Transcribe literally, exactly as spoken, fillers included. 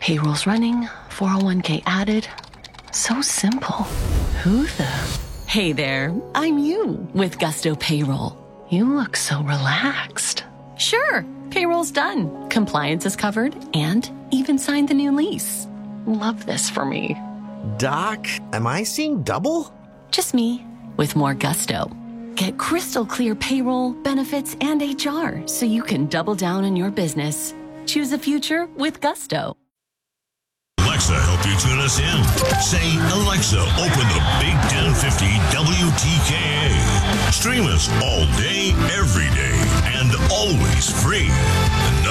Payroll's running, four oh one k added. So simple. Who the? Hey there, I'm you with Gusto Payroll. You look so relaxed. Sure, payroll's done, compliance is covered, and even signed the new lease. Love this for me. Doc, am I seeing double? Just me, with more gusto. Get crystal clear payroll, benefits, and H R so you can double down on your business. Choose a future with Gusto. Alexa, help you tune us in. Say, Alexa, open the Big ten fifty W T K A. Stream us all day, every day, and always free.